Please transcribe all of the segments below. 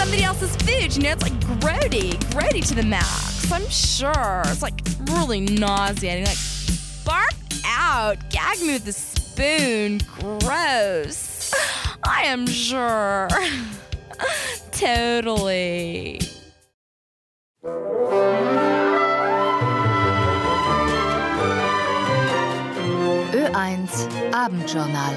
somebody else's food, you know, it's like grody to the max. I'm sure. It's like really nauseating. Like, barf out. Gag me with a spoon. Gross. I am sure. Totally. Ö1 Abendjournal.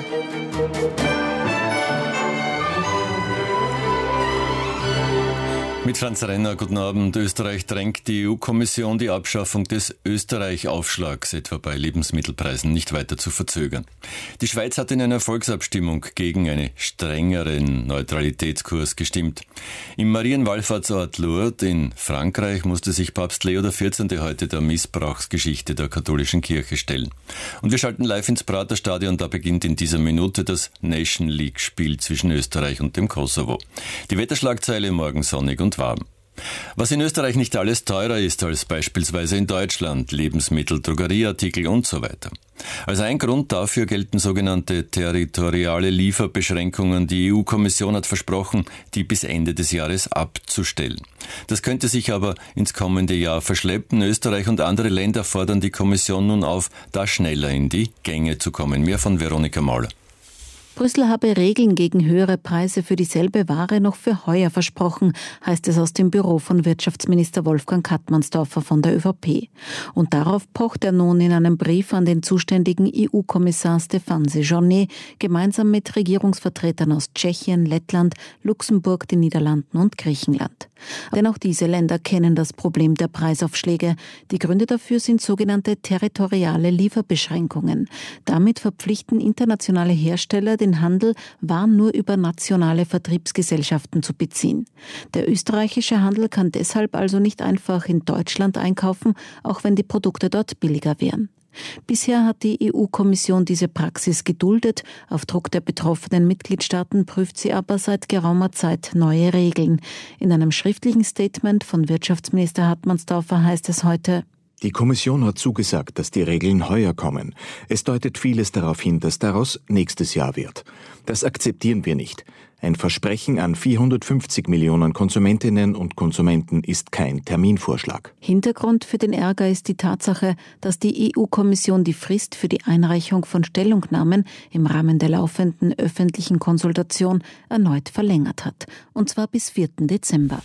Mit Franz Renner, guten Abend. Österreich drängt die EU-Kommission, die Abschaffung des Österreich-Aufschlags, etwa bei Lebensmittelpreisen, nicht weiter zu verzögern. Die Schweiz hat in einer Volksabstimmung gegen einen strengeren Neutralitätskurs gestimmt. Im Marienwallfahrtsort Lourdes in Frankreich musste sich Papst Leo XIV. Heute der Missbrauchsgeschichte der katholischen Kirche stellen. Und wir schalten live ins Praterstadion, da beginnt in dieser Minute das Nation League-Spiel zwischen Österreich und dem Kosovo. Die Wetterschlagzeile: morgen sonnig und warm. Was in Österreich nicht alles teurer ist als beispielsweise in Deutschland, Lebensmittel, Drogerieartikel und so weiter. Als ein Grund dafür gelten sogenannte territoriale Lieferbeschränkungen. Die EU-Kommission hat versprochen, die bis Ende des Jahres abzustellen. Das könnte sich aber ins kommende Jahr verschleppen. Österreich und andere Länder fordern die Kommission nun auf, da schneller in die Gänge zu kommen. Mehr von Veronika Mauler. Brüssel habe Regeln gegen höhere Preise für dieselbe Ware noch für heuer versprochen, heißt es aus dem Büro von Wirtschaftsminister Wolfgang Kattmannsdorfer von der ÖVP. Und darauf pocht er nun in einem Brief an den zuständigen EU-Kommissar Stéphane Séjourné, gemeinsam mit Regierungsvertretern aus Tschechien, Lettland, Luxemburg, den Niederlanden und Griechenland. Denn auch diese Länder kennen das Problem der Preisaufschläge. Die Gründe dafür sind sogenannte territoriale Lieferbeschränkungen. Damit verpflichten internationale Hersteller, den Handel Waren nur über nationale Vertriebsgesellschaften zu beziehen. Der österreichische Handel kann deshalb also nicht einfach in Deutschland einkaufen, auch wenn die Produkte dort billiger wären. Bisher hat die EU-Kommission diese Praxis geduldet. Auf Druck der betroffenen Mitgliedstaaten prüft sie aber seit geraumer Zeit neue Regeln. In einem schriftlichen Statement von Wirtschaftsminister Hartmannsdorfer heißt es heute: Die Kommission hat zugesagt, dass die Regeln heuer kommen. Es deutet vieles darauf hin, dass daraus nächstes Jahr wird. Das akzeptieren wir nicht. Ein Versprechen an 450 Millionen Konsumentinnen und Konsumenten ist kein Terminvorschlag. Hintergrund für den Ärger ist die Tatsache, dass die EU-Kommission die Frist für die Einreichung von Stellungnahmen im Rahmen der laufenden öffentlichen Konsultation erneut verlängert hat. Und zwar bis 4. Dezember.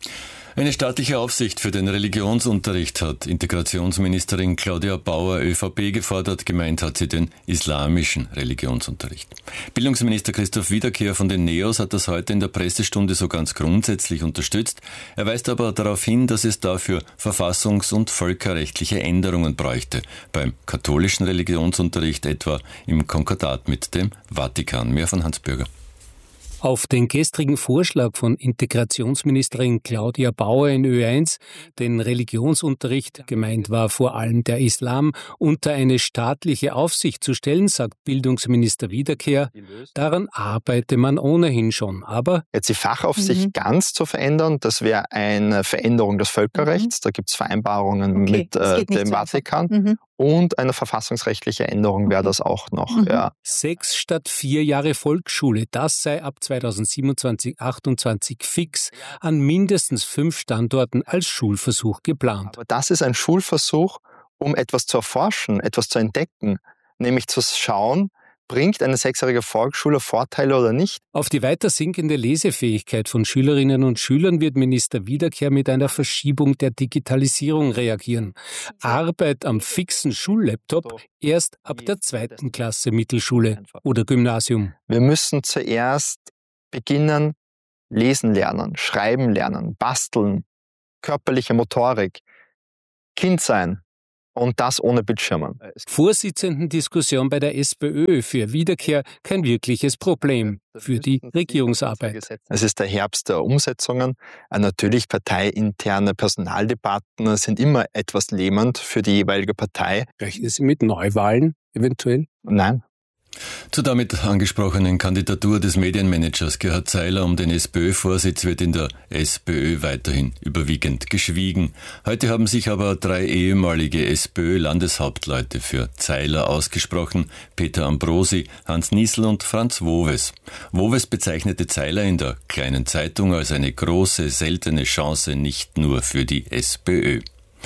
Eine staatliche Aufsicht für den Religionsunterricht hat Integrationsministerin Claudia Bauer, ÖVP, gefordert. Gemeint hat sie den islamischen Religionsunterricht. Bildungsminister Christoph Wiederkehr von den NEOS hat das heute in der Pressestunde so ganz grundsätzlich unterstützt. Er weist aber darauf hin, dass es dafür verfassungs- und völkerrechtliche Änderungen bräuchte. Beim katholischen Religionsunterricht etwa im Konkordat mit dem Vatikan. Mehr von Hans Bürger. Auf den gestrigen Vorschlag von Integrationsministerin Claudia Bauer in Ö1, den Religionsunterricht, gemeint war vor allem der Islam, unter eine staatliche Aufsicht zu stellen, sagt Bildungsminister Wiederkehr, daran arbeite man ohnehin schon. Aber jetzt die Fachaufsicht ganz zu verändern, das wäre eine Veränderung des Völkerrechts. Da gibt es Vereinbarungen mit dem Vatikan. Und eine verfassungsrechtliche Änderung wäre das auch noch. Ja. 6 statt 4 Jahre Volksschule, das sei ab 2027/28 fix an mindestens 5 Standorten als Schulversuch geplant. Aber das ist ein Schulversuch, um etwas zu erforschen, etwas zu entdecken, nämlich zu schauen, bringt eine 6-jährige Volksschule Vorteile oder nicht? Auf die weiter sinkende Lesefähigkeit von Schülerinnen und Schülern wird Minister Wiederkehr mit einer Verschiebung der Digitalisierung reagieren. Arbeit am fixen Schullaptop erst ab der 2. Klasse Mittelschule oder Gymnasium. Wir müssen zuerst beginnen, lesen lernen, schreiben lernen, basteln, körperliche Motorik, Kind sein. Und das ohne Bildschirmen. Vorsitzendendiskussion bei der SPÖ, für Wiederkehr kein wirkliches Problem für die Regierungsarbeit. Es ist der Herbst der Umsetzungen. Natürlich parteiinterne Personaldebatten sind immer etwas lähmend für die jeweilige Partei. Rechnen Sie mit Neuwahlen eventuell? Nein. Zur damit angesprochenen Kandidatur des Medienmanagers Gerhard Zeiler um den SPÖ-Vorsitz wird in der SPÖ weiterhin überwiegend geschwiegen. Heute haben sich aber 3 ehemalige SPÖ-Landeshauptleute für Zeiler ausgesprochen: Peter Ambrosi, Hans Niesel und Franz Woves. Woves bezeichnete Zeiler in der Kleinen Zeitung als eine große, seltene Chance nicht nur für die SPÖ.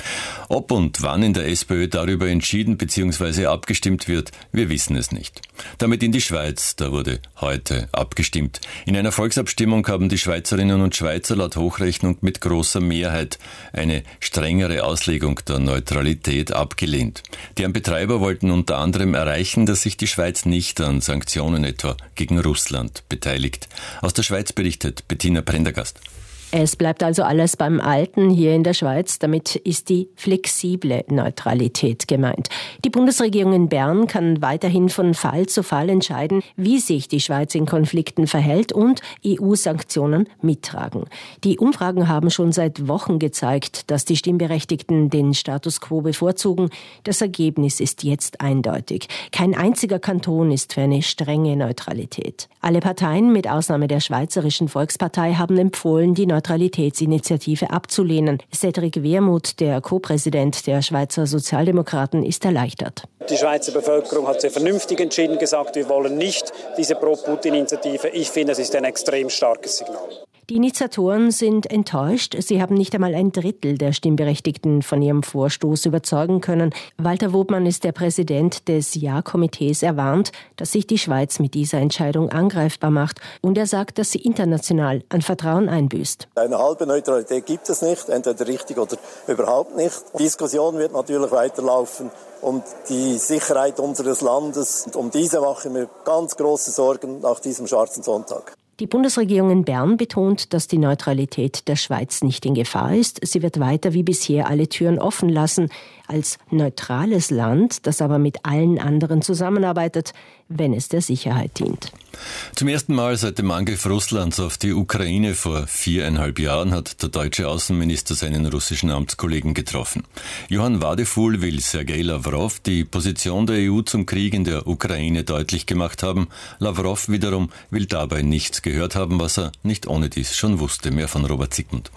Ob und wann in der SPÖ darüber entschieden bzw. abgestimmt wird, wir wissen es nicht. Damit in die Schweiz, da wurde heute abgestimmt. In einer Volksabstimmung haben die Schweizerinnen und Schweizer laut Hochrechnung mit großer Mehrheit eine strengere Auslegung der Neutralität abgelehnt. Deren Betreiber wollten unter anderem erreichen, dass sich die Schweiz nicht an Sanktionen etwa gegen Russland beteiligt. Aus der Schweiz berichtet Bettina Prendergast. Es bleibt also alles beim Alten hier in der Schweiz. Damit ist die flexible Neutralität gemeint. Die Bundesregierung in Bern kann weiterhin von Fall zu Fall entscheiden, wie sich die Schweiz in Konflikten verhält und EU-Sanktionen mittragen. Die Umfragen haben schon seit Wochen gezeigt, dass die Stimmberechtigten den Status quo bevorzugen. Das Ergebnis ist jetzt eindeutig. Kein einziger Kanton ist für eine strenge Neutralität. Alle Parteien, mit Ausnahme der Schweizerischen Volkspartei, haben empfohlen, die Neutralitätsinitiative abzulehnen. Cedric Wermuth, der Co-Präsident der Schweizer Sozialdemokraten, ist erleichtert. Die Schweizer Bevölkerung hat sehr vernünftig entschieden, gesagt, wir wollen nicht diese Pro-Putin-Initiative. Ich finde, es ist ein extrem starkes Signal. Die Initiatoren sind enttäuscht. Sie haben nicht einmal ein Drittel der Stimmberechtigten von ihrem Vorstoß überzeugen können. Walter Wobmann ist der Präsident des Ja-Komitees. Er warnt, dass sich die Schweiz mit dieser Entscheidung angreifbar macht. Und er sagt, dass sie international an Vertrauen einbüßt. Eine halbe Neutralität gibt es nicht, entweder richtig oder überhaupt nicht. Die Diskussion wird natürlich weiterlaufen um die Sicherheit unseres Landes. Und um diese machen wir ganz große Sorgen nach diesem schwarzen Sonntag. Die Bundesregierung in Bern betont, dass die Neutralität der Schweiz nicht in Gefahr ist. Sie wird weiter wie bisher alle Türen offen lassen. Als neutrales Land, das aber mit allen anderen zusammenarbeitet, wenn es der Sicherheit dient. Zum ersten Mal seit dem Angriff Russlands auf die Ukraine vor 4,5 Jahren hat der deutsche Außenminister seinen russischen Amtskollegen getroffen. Johann Wadefuhl will Sergei Lavrov die Position der EU zum Krieg in der Ukraine deutlich gemacht haben. Lavrov wiederum will dabei nichts gehört haben, was er nicht ohne dies schon wusste. Mehr von Robert Sigmund.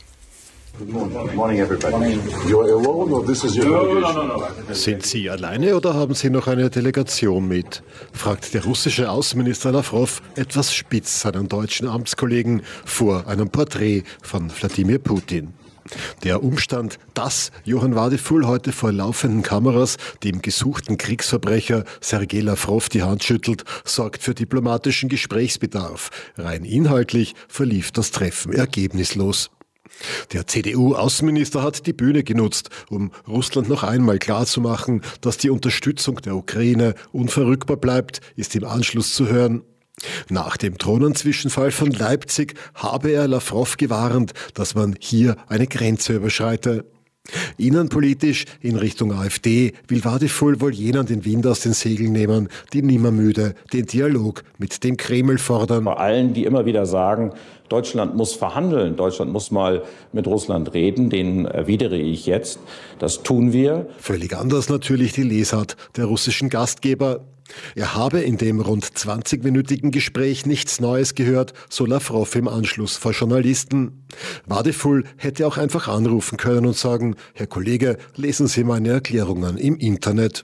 Sind Sie alleine oder haben Sie noch eine Delegation mit? Fragt der russische Außenminister Lavrov etwas spitz seinen deutschen Amtskollegen vor einem Porträt von Wladimir Putin. Der Umstand, dass Johann Wadefuhl heute vor laufenden Kameras dem gesuchten Kriegsverbrecher Sergei Lavrov die Hand schüttelt, sorgt für diplomatischen Gesprächsbedarf. Rein inhaltlich verlief das Treffen ergebnislos. Der CDU-Außenminister hat die Bühne genutzt, um Russland noch einmal klarzumachen, dass die Unterstützung der Ukraine unverrückbar bleibt, ist im Anschluss zu hören. Nach dem Drohnenzwischenfall von Leipzig habe er Lavrov gewarnt, dass man hier eine Grenze überschreite. Innenpolitisch in Richtung AfD will Wadefuhl wohl jenen den Wind aus den Segeln nehmen, die nimmermüde den Dialog mit dem Kreml fordern. Vor allen, die immer wieder sagen, Deutschland muss verhandeln, Deutschland muss mal mit Russland reden, denen erwidere ich jetzt, das tun wir. Völlig anders natürlich die Lesart der russischen Gastgeber. Er habe in dem rund 20-minütigen Gespräch nichts Neues gehört, so Lavrov im Anschluss vor Journalisten. Wadefuhl hätte auch einfach anrufen können und sagen, Herr Kollege, lesen Sie meine Erklärungen im Internet.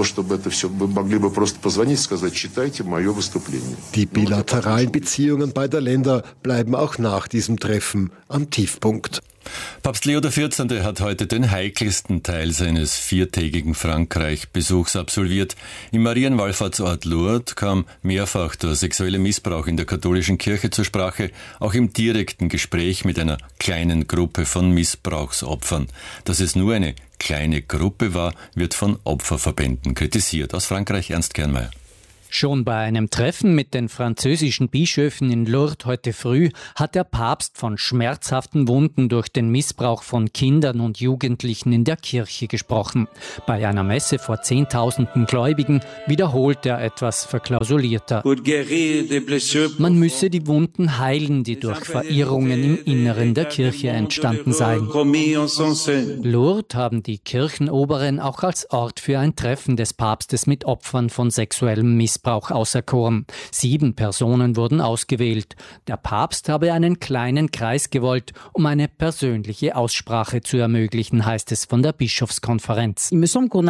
Die bilateralen Beziehungen beider Länder bleiben auch nach diesem Treffen am Tiefpunkt. Papst Leo XIV. Hat heute den heikelsten Teil seines 4-tägigen Frankreich-Besuchs absolviert. Im Marienwallfahrtsort Lourdes kam mehrfach der sexuelle Missbrauch in der katholischen Kirche zur Sprache, auch im direkten Gespräch mit einer kleinen Gruppe von Missbrauchsopfern. Dass es nur eine kleine Gruppe war, wird von Opferverbänden kritisiert. Aus Frankreich Ernst Kernmeier. Schon bei einem Treffen mit den französischen Bischöfen in Lourdes heute früh hat der Papst von schmerzhaften Wunden durch den Missbrauch von Kindern und Jugendlichen in der Kirche gesprochen. Bei einer Messe vor Zehntausenden Gläubigen wiederholt er etwas verklausulierter. Man müsse die Wunden heilen, die durch Verirrungen im Inneren der Kirche entstanden seien. Lourdes haben die Kirchenoberen auch als Ort für ein Treffen des Papstes mit Opfern von sexuellem Missbrauch Missbrauch auserkoren. 7 Personen wurden ausgewählt. Der Papst habe einen kleinen Kreis gewollt, um eine persönliche Aussprache zu ermöglichen, heißt es von der Bischofskonferenz. Von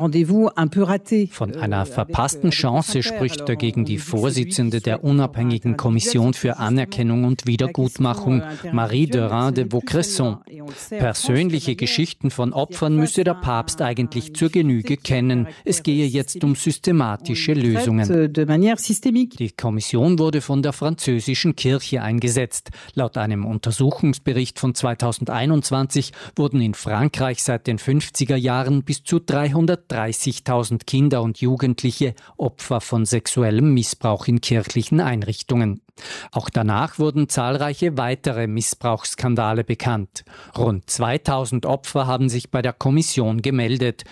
einer verpassten Chance spricht dagegen die Vorsitzende der unabhängigen Kommission für Anerkennung und Wiedergutmachung, Marie Derain de Vaucresson. Persönliche Geschichten von Opfern müsse der Papst eigentlich zur Genüge kennen. Es gehe jetzt um systematische Lösungen. Die Kommission wurde von der französischen Kirche eingesetzt. Laut einem Untersuchungsbericht von 2021 wurden in Frankreich seit den 50er Jahren bis zu 330.000 Kinder und Jugendliche Opfer von sexuellem Missbrauch in kirchlichen Einrichtungen. Auch danach wurden zahlreiche weitere Missbrauchsskandale bekannt. Rund 2000 Opfer haben sich bei der Kommission gemeldet.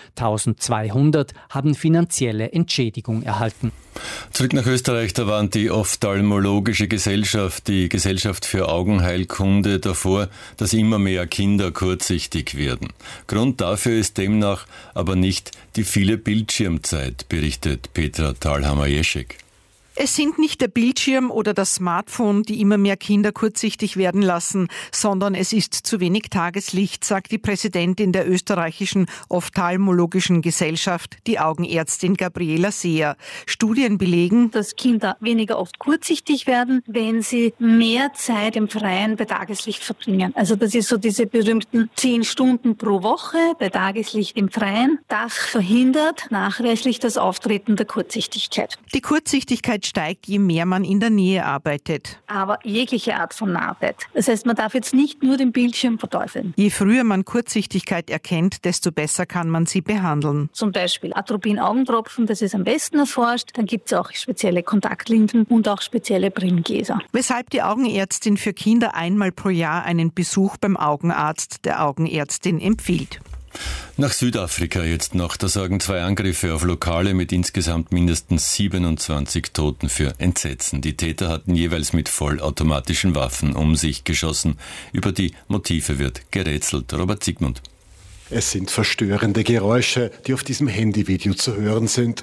1200 haben finanzielle Entschädigung erhalten. Zurück nach Österreich, da warnt die Ophthalmologische Gesellschaft, die Gesellschaft für Augenheilkunde, davor, dass immer mehr Kinder kurzsichtig werden. Grund dafür ist demnach aber nicht die viele Bildschirmzeit, berichtet Petra Thalhammer-Jeschek. Es sind nicht der Bildschirm oder das Smartphone, die immer mehr Kinder kurzsichtig werden lassen, sondern es ist zu wenig Tageslicht, sagt die Präsidentin der österreichischen Ophthalmologischen Gesellschaft, die Augenärztin Gabriela Seher. Studien belegen, dass Kinder weniger oft kurzsichtig werden, wenn sie mehr Zeit im Freien bei Tageslicht verbringen. Also das ist so diese berühmten 10 Stunden pro Woche bei Tageslicht im Freien. Das verhindert nachweislich das Auftreten der Kurzsichtigkeit. Die Kurzsichtigkeit steigt, je mehr man in der Nähe arbeitet. Aber jegliche Art von Arbeit. Das heißt, man darf jetzt nicht nur den Bildschirm verteufeln. Je früher man Kurzsichtigkeit erkennt, desto besser kann man sie behandeln. Zum Beispiel Atropin-Augentropfen, das ist am besten erforscht. Dann gibt es auch spezielle Kontaktlinsen und auch spezielle Brillengläser. Weshalb die Augenärztin für Kinder einmal pro Jahr einen Besuch beim Augenarzt der Augenärztin empfiehlt. Nach Südafrika jetzt noch, da sorgen 2 Angriffe auf Lokale mit insgesamt mindestens 27 Toten für Entsetzen. Die Täter hatten jeweils mit vollautomatischen Waffen um sich geschossen. Über die Motive wird gerätselt. Robert Siegmund. Es sind verstörende Geräusche, die auf diesem Handyvideo zu hören sind.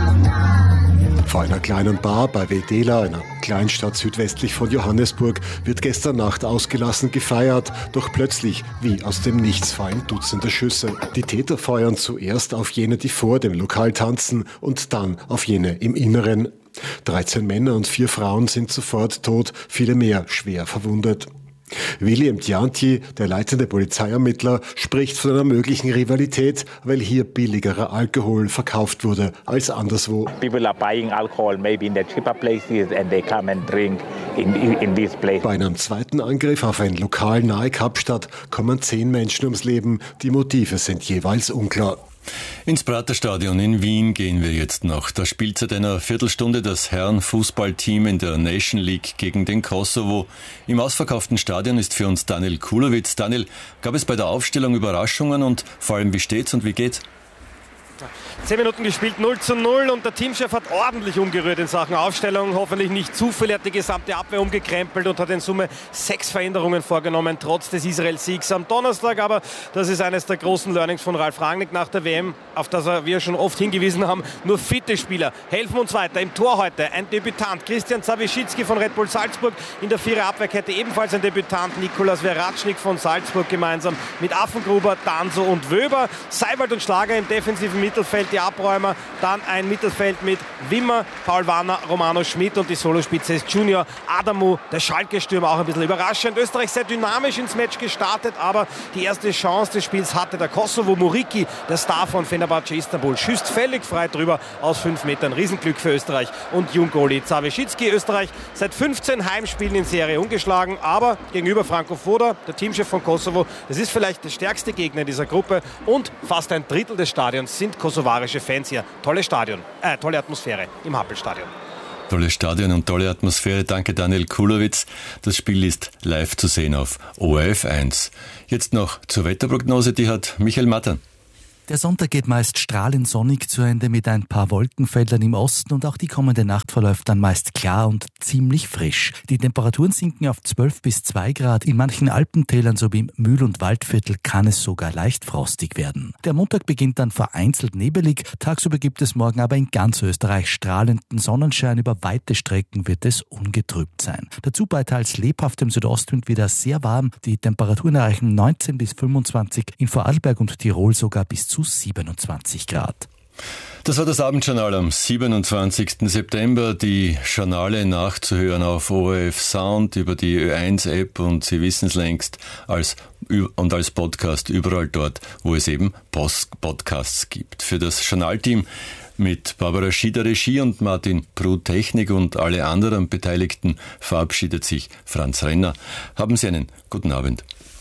Vor einer kleinen Bar bei Wedela, einer Kleinstadt südwestlich von Johannesburg, wird gestern Nacht ausgelassen gefeiert. Doch plötzlich, wie aus dem Nichts, fallen Dutzende Schüsse. Die Täter feuern zuerst auf jene, die vor dem Lokal tanzen, und dann auf jene im Inneren. 13 Männer und 4 Frauen sind sofort tot, viele mehr schwer verwundet. William Djantji, der leitende Polizeiermittler, spricht von einer möglichen Rivalität, weil hier billigerer Alkohol verkauft wurde als anderswo. People are buying alcohol maybe in the cheaper places and they come and drink in this place. Bei einem zweiten Angriff auf ein Lokal nahe Kapstadt kommen 10 Menschen ums Leben. Die Motive sind jeweils unklar. Ins Praterstadion in Wien gehen wir jetzt noch. Da spielt seit einer Viertelstunde das Herrenfußballteam in der Nation League gegen den Kosovo. Im ausverkauften Stadion ist für uns Daniel Kulowitz. Daniel, gab es bei der Aufstellung Überraschungen und vor allem wie steht's und wie geht's? 10 Minuten gespielt, 0:0 und der Teamchef hat ordentlich umgerührt in Sachen Aufstellung. Hoffentlich nicht zu viel, er hat die gesamte Abwehr umgekrempelt und hat in Summe 6 Veränderungen vorgenommen, trotz des Israel-Siegs am Donnerstag. Aber das ist eines der großen Learnings von Ralf Rangnick nach der WM, auf das wir schon oft hingewiesen haben. Nur fitte Spieler helfen uns weiter. Im Tor heute ein Debütant, Christian Zawischitzki von Red Bull Salzburg. In der Vierer-Abwehrkette ebenfalls ein Debütant, Nikolas Veratschnik von Salzburg, gemeinsam mit Affengruber, Danso und Wöber. Seiwald und Schlager im defensiven Mittelfeld, die Abräumer, dann ein Mittelfeld mit Wimmer, Paul Warner, Romano Schmidt und die Solospitze ist Junior Adamu, der Schalke-Stürmer, auch ein bisschen überraschend. Österreich sehr dynamisch ins Match gestartet, aber die erste Chance des Spiels hatte der Kosovo. Muriki, der Star von Fenerbahce Istanbul, schießt völlig frei drüber aus 5 Metern. Riesenglück für Österreich und Jungoli Zawischitzki. Österreich seit 15 Heimspielen in Serie ungeschlagen, aber gegenüber Franco Foda, der Teamchef von Kosovo, das ist vielleicht der stärkste Gegner dieser Gruppe und fast ein Drittel des Stadions sind kosovarische Fans hier. Tolle Atmosphäre im Happelstadion. Tolles Stadion und tolle Atmosphäre. Danke Daniel Kulowitz. Das Spiel ist live zu sehen auf ORF 1. Jetzt noch zur Wetterprognose, die hat Michael Mattern. Der Sonntag geht meist strahlend sonnig zu Ende mit ein paar Wolkenfeldern im Osten und auch die kommende Nacht verläuft dann meist klar und ziemlich frisch. Die Temperaturen sinken auf 12 bis 2 Grad. In manchen Alpentälern sowie im Mühl- und Waldviertel kann es sogar leicht frostig werden. Der Montag beginnt dann vereinzelt nebelig. Tagsüber gibt es morgen aber in ganz Österreich strahlenden Sonnenschein. Über weite Strecken wird es ungetrübt sein. Dazu bei teils lebhaftem Südostwind wieder sehr warm. Die Temperaturen erreichen 19 bis 25, in Vorarlberg und Tirol sogar bis zu 27 Grad. Das war das Abendjournal am 27. September. Die Journale nachzuhören auf ORF Sound über die Ö1-App und Sie wissen es längst, als Podcast überall dort, wo es eben Podcasts gibt. Für das Journalteam mit Barbara Schieder Regie und Martin Prud Technik und alle anderen Beteiligten verabschiedet sich Franz Renner. Haben Sie einen guten Abend.